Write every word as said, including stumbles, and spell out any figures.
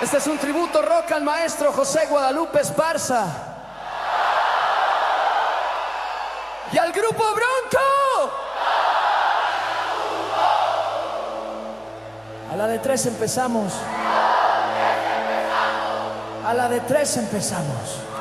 Este es un tributo rock al maestro José Guadalupe Esparza. Y al grupo Bronco. A la de tres empezamos. A la de tres empezamos.